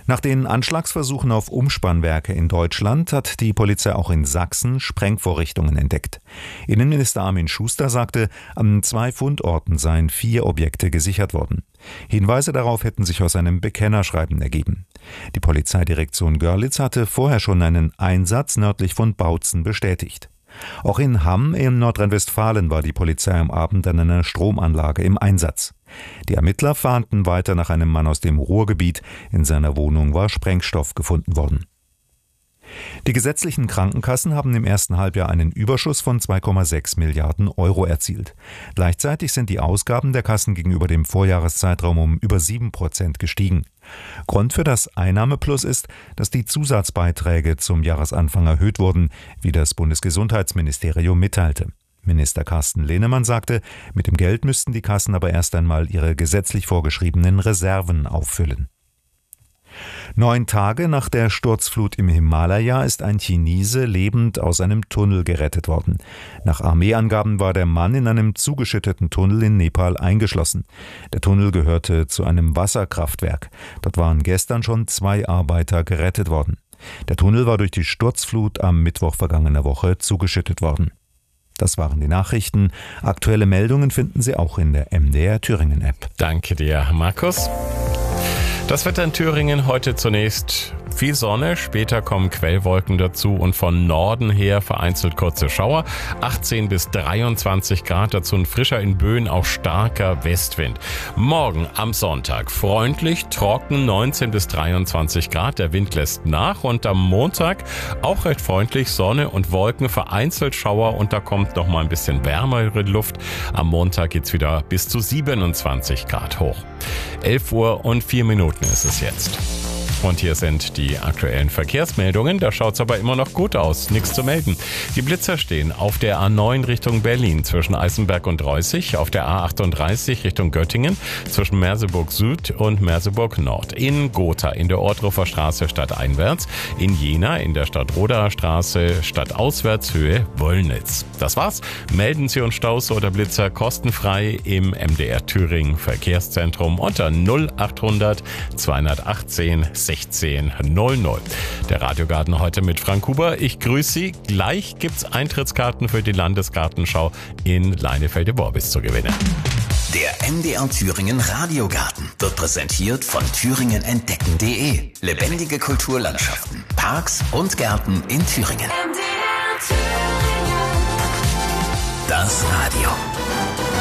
Nach den Anschlagsversuchen auf Umspannwerke in Deutschland hat die Polizei auch in Sachsen Sprengvorrichtungen entdeckt. Innenminister Armin Schuster sagte, an 2 Fundorten seien 4 Objekte gesichert worden. Hinweise darauf hätten sich aus einem Bekennerschreiben ergeben. Die Polizeidirektion Görlitz hatte vorher schon einen Einsatz nördlich von Bautzen bestätigt. Auch in Hamm in Nordrhein-Westfalen war die Polizei am Abend an einer Stromanlage im Einsatz. Die Ermittler fahnden weiter nach einem Mann aus dem Ruhrgebiet. In seiner Wohnung war Sprengstoff gefunden worden. Die gesetzlichen Krankenkassen haben im ersten Halbjahr einen Überschuss von 2,6 Milliarden Euro erzielt. Gleichzeitig sind die Ausgaben der Kassen gegenüber dem Vorjahreszeitraum um über 7% gestiegen. Grund für das Einnahmeplus ist, dass die Zusatzbeiträge zum Jahresanfang erhöht wurden, wie das Bundesgesundheitsministerium mitteilte. Minister Carsten Lehnemann sagte, mit dem Geld müssten die Kassen aber erst einmal ihre gesetzlich vorgeschriebenen Reserven auffüllen. 9 Tage nach der Sturzflut im Himalaya ist ein Chinese lebend aus einem Tunnel gerettet worden. Nach Armeeangaben war der Mann in einem zugeschütteten Tunnel in Nepal eingeschlossen. Der Tunnel gehörte zu einem Wasserkraftwerk. Dort waren gestern schon 2 Arbeiter gerettet worden. Der Tunnel war durch die Sturzflut am Mittwoch vergangener Woche zugeschüttet worden. Das waren die Nachrichten. Aktuelle Meldungen finden Sie auch in der MDR Thüringen App. Danke dir, Markus. Das Wetter in Thüringen heute zunächst viel Sonne, später kommen Quellwolken dazu und von Norden her vereinzelt kurze Schauer. 18 bis 23 Grad, dazu ein frischer, in Böen auch starker Westwind. Morgen am Sonntag freundlich, trocken, 19 bis 23 Grad, der Wind lässt nach und am Montag auch recht freundlich, Sonne und Wolken, vereinzelt Schauer und da kommt noch mal ein bisschen wärmere Luft. Am Montag geht's wieder bis zu 27 Grad hoch. 11 Uhr und 4 Minuten ist es jetzt. Und hier sind die aktuellen Verkehrsmeldungen. Da schaut's aber immer noch gut aus. Nichts zu melden. Die Blitzer stehen auf der A9 Richtung Berlin zwischen Eisenberg und Reußig, auf der A38 Richtung Göttingen zwischen Merseburg Süd und Merseburg Nord, in Gotha in der Ohrdruffer Straße stadteinwärts, in Jena in der Stadtrodaer Straße stadtauswärts Höhe Wollnitz. Das war's. Melden Sie uns Staus oder Blitzer kostenfrei im MDR Thüringen Verkehrszentrum unter 0800 218 1600. Der Radiogarten heute mit Frank Huber. Ich grüße Sie. Gleich gibt's Eintrittskarten für die Landesgartenschau in Leinefelde-Worbis zu gewinnen. Der MDR Thüringen Radiogarten wird präsentiert von thüringenentdecken.de. Lebendige Kulturlandschaften, Parks und Gärten in Thüringen. Das Radio.